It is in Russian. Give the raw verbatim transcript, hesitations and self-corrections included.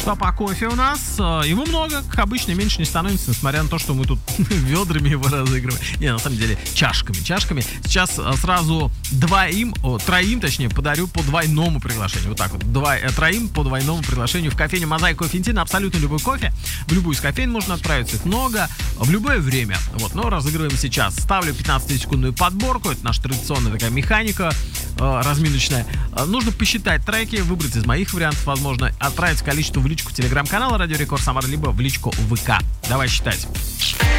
Что по кофе у нас? Его много, как обычно, меньше не становится, несмотря на то, что мы тут ведрами его разыгрываем. Не, на самом деле, чашками, чашками. Сейчас сразу двоим, о, троим, точнее, подарю по двойному приглашению. Вот так вот, два, троим по двойному приглашению в кофейню Мозаика Кофе на абсолютно любой кофе. В любую из кофейн можно отправиться, их много, в любое время. Вот, но разыгрываем сейчас. Ставлю пятнадцатисекундную подборку, это наша традиционная такая механика э, разминочная. Э, нужно посчитать треки, выбрать из моих вариантов, возможно, отправить количество в личку телеграм-канала Радио Рекорд Самара, либо в личку ВК. Давай считать.